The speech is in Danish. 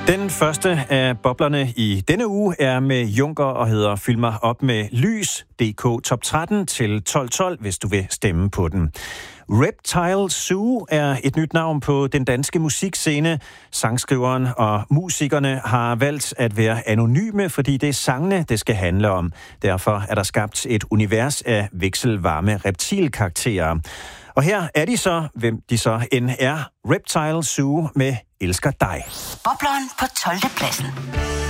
Den første af boblerne i denne uge er med Junker og hedder Fyld mig op med lys. DK Top 13 til 12.12, hvis du vil stemme på den. Reptile Zoo er et nyt navn på den danske musikscene. Sangskriveren og musikerne har valgt at være anonyme, fordi det er sangene, det skal handle om. Derfor er der skabt et univers af vekselvarme reptilkarakterer. Og her er de så, hvem de så end er. Reptile Zoo med Elsker dig. Bobleren på 12. pladsen.